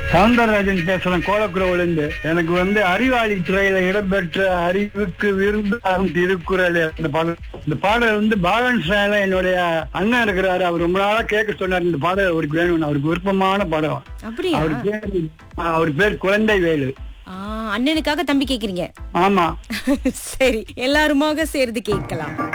சவுந்தரராஜன் பேசுறேன் கோலக்குறவுல இருந்து. எனக்கு அறிவாளி துறையில இடம்பெற்ற அறிவுக்கு விருந்தாகும் திருக்குறள் இந்த பாடல் பாலன் சால என்னுடைய அண்ணன் இருக்கிறாரு. அவர் ரொம்ப நாளா கேட்க சொன்னார் இந்த பாடல் அவருக்கு வேணும். அவருக்கு விருப்பமான படம். அப்படியா? அவர் பேர் குழந்தை வேலு. அண்ணனுக்காக தம்பி கேக்குறீங்க? ஆமா. சரி, எல்லாருமாக சேர்ந்து கேட்கலாம்.